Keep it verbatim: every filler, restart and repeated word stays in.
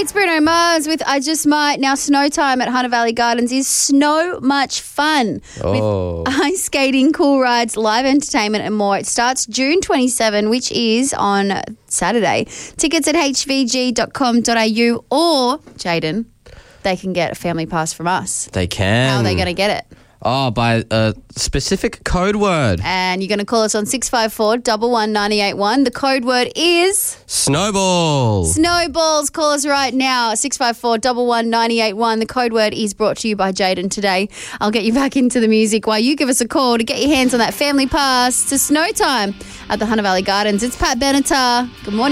It's Bruno Mars with I Just Might. Now, snow time at Hunter Valley Gardens is so much fun. Oh. With ice skating, cool rides, live entertainment and more. It starts June twenty-seventh, which is on Saturday. Tickets at h v g dot com dot a u or, Jaden, they can get a family pass from us. They can. How are they going to get it? Oh, by a specific code word. And you're going to call us on six five four, one one nine eight one. The code word is... Snowball. Snowballs. Call us right now, six five four, one one nine eight one. The code word is brought to you by Jaden today. I'll get you back into the music while you give us a call to get your hands on that family pass to snow time at the Hunter Valley Gardens. It's Pat Benatar. Good morning.